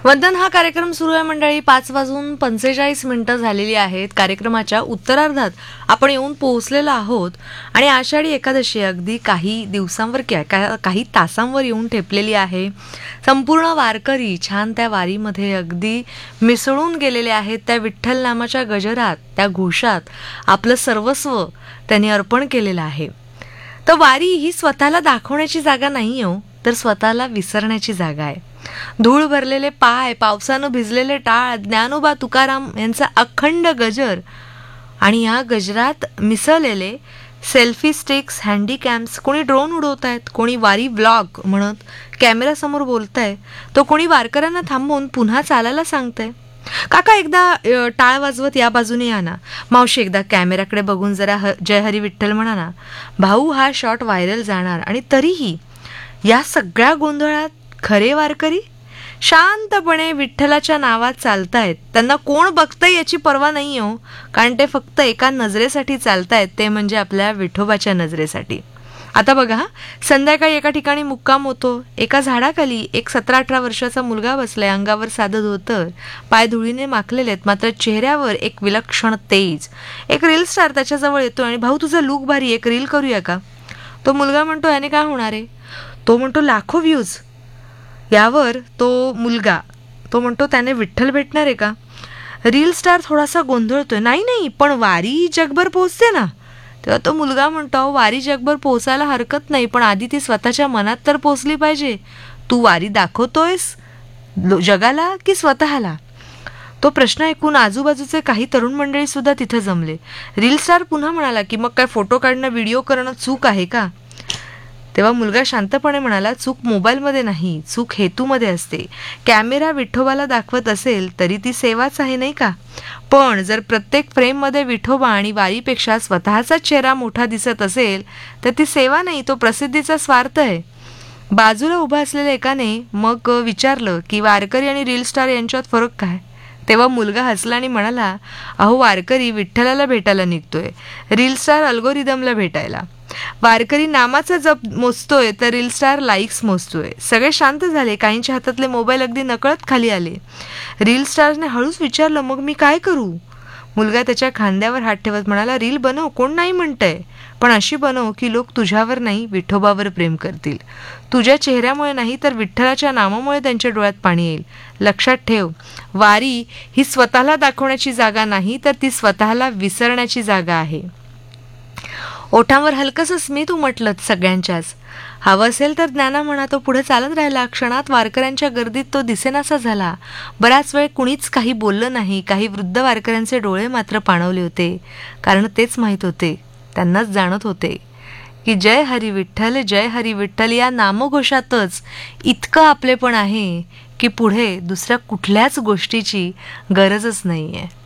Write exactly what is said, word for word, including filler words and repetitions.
वंदन हा कार्यक्रम सुरू आहे मंडळी. पाच वाजून पंचेचाळीस मिनिटं झालेली आहेत. कार्यक्रमाच्या उत्तरार्धात आपण येऊन पोहोचलेलो आहोत आणि आषाढी एकादशी अगदी काही दिवसांवर क्या काही तासांवर येऊन ठेपलेली आहे. संपूर्ण वारकरी छान त्या वारीमध्ये अगदी मिसळून गेलेले आहेत. त्या विठ्ठल नामाच्या गजरात, त्या घोषात आपलं सर्वस्व त्यांनी अर्पण केलेलं आहे. तर वारी ही स्वतःला दाखवण्याची जागा नाही हो, तर स्वतःला विसरण्याची जागा आहे. धूळ भरलेले पाय, पावसानं भिजलेले टाळ, ज्ञानोबा तुकाराम यांचा अखंड गजर आणि या गजरात मिसळलेले सेल्फी स्टिक्स, हँडीकॅम्स. कोणी ड्रोन उडवत आहेत, कोणी वारी व्लॉग म्हणत कॅमेरासमोर बोलतंय, तो कोणी वारकऱ्यांना थांबवून पुन्हा चालायला सांगतंय. काका एकदा टाळ वाजवत या बाजूने या ना. मावशी एकदा कॅमेराकडे बघून जरा ह जय हरी विठ्ठल म्हणा ना. भाऊ हा शॉट व्हायरल जाणार. आणि तरीही या सगळ्या गोंधळात खरे वारकरी शांतपणे विठ्ठलाच्या नावात चालतायत. त्यांना कोण बघतंय याची पर्वा नाही हो, कारण ते फक्त एका नजरेसाठी चालतायत, ते म्हणजे आपल्या विठोबाच्या नजरेसाठी. आता बघा, संध्याकाळी एका ठिकाणी मुक्काम होतो. एका झाडाखाली एक सतरा अठरा वर्षाचा मुलगा बसलाय. अंगावर साधं धोतर, पाय धुळीने माखलेले आहेत, मात्र चेहऱ्यावर एक विलक्षण तेज. एक रील स्टार त्याच्याजवळ येतो आणि भाऊ तुझा लुक भारी, एक रील करूया का? तो मुलगा म्हणतो याने काय होणार आहे? तो म्हणतो लाखो व्ह्यूज. यावर तो मुलगा तो म्हणतो त्याने विठ्ठल भेटणार आहे का? रील स्टार थोडासा गोंधळतोय. नाही नाही पण वारी जगभर पोहोचते ना. तेव्हा तो मुलगा म्हणतो वारी जगभर पोहोचायला हरकत नाही, पण आधी ती स्वतःच्या मनात तर पोहोचली पाहिजे. तू वारी दाखवतोयस जगाला की स्वतःला? तो प्रश्न ऐकून आजूबाजूचे काही तरुण मंडळी सुद्धा तिथे जमले. रील स्टार पुन्हा म्हणाला की मग काय फोटो काढणं, व्हिडिओ करणं चूक आहे का? तेव्हा मुलगा शांतपणे म्हणाला चूक मोबाईलमध्ये नाही, चूक हेतूमध्ये असते. कॅमेरा विठोबाला दाखवत असेल तरी ती सेवाच आहे नाही का? पण जर प्रत्येक फ्रेममध्ये विठोबा आणि वारीपेक्षा स्वतःचाच चेहरा मोठा दिसत असेल तर ती सेवा नाही, तो प्रसिद्धीचा स्वार्थ आहे. बाजूला उभा असलेल्या एकाने मग विचारलं की वारकरी आणि रील स्टार यांच्यात फरक काय? तेव्हा मुलगा हसला आणि म्हणाला अहो वारकरी विठ्ठलाला भेटायला निघतोय, रील स्टार अल्गोरिदमला भेटायला. वारकरी नामाचा जप मोजतोय तर रील स्टार लाईक्स मोजतोय. सगळे शांत झाले. काहींच्या हातातले मोबाईल अगदी नकळत खाली आले. रील स्टारने हळूच विचारलं मग मी काय करू? मुलगा त्याच्या खांद्यावर हात ठेवत म्हणाला रील बनव, कोण नाही म्हणतंय, पण अशी बनव की लोक तुझ्यावर नाही विठोबावर प्रेम करतील. तुझ्या चेहऱ्यामुळे नाही तर विठ्ठलाच्या नामामुळे त्यांच्या डोळ्यात पाणी येईल. लक्षात ठेव, वारी ही स्वतःला दाखवण्याची जागा नाही, तर ती स्वतःला विसरण्याची जागा आहे. ओठांवर हलकंसं स्मित उमटलं सगळ्यांच्याच. हवं असेल तर ज्ञाना म्हणा तो पुढे चालत राहिला. क्षणात वारकऱ्यांच्या गर्दीत तो दिसेनासा झाला. बराच वेळ कुणीच काही बोललं नाही. काही वृद्ध वारकऱ्यांचे डोळे मात्र पाणवले होते, कारण तेच माहीत होते, त्यांनाच जाणत होते की जय हरी विठ्ठल, जय हरी विठ्ठल या नामघोषातच इतकं आपलेपण आहे की पुढे दुसऱ्या कुठल्याच गोष्टीची गरजच नाही आहे.